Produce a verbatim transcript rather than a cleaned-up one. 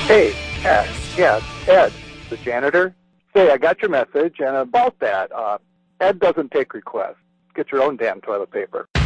Hey, Ed. Yeah, Ed, the janitor. Say, I got your message, and about that, uh, Ed doesn't take requests. Get your own damn toilet paper.